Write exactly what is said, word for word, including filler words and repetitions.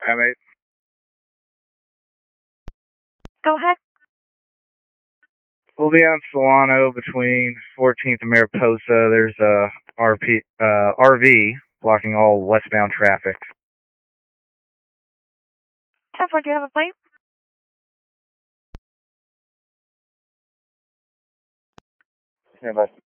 Hi, mate. Go ahead. We'll be on Solano between fourteenth and Mariposa. There's a R P, uh, R V blocking all westbound traffic. ten four, do you have a plate? Yeah, bye.